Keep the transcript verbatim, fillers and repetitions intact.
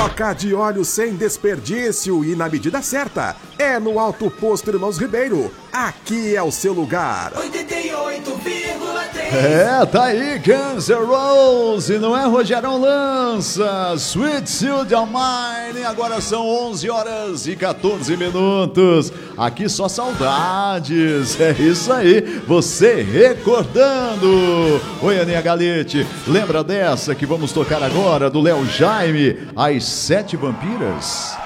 Troca de óleo sem desperdício e na medida certa. É no Alto Posto Irmãos Ribeiro. Aqui é o seu lugar. oitenta e oito vírgula três. É, tá aí, Guns N' Roses, não é, Rogerão Lança? Sweet Child of Mine. Agora são onze horas e quatorze minutos. Aqui só saudades. É isso aí, você recordando. Oi, Aninha Galete, lembra dessa que vamos tocar agora do Léo Jaime, As Sete Vampiras?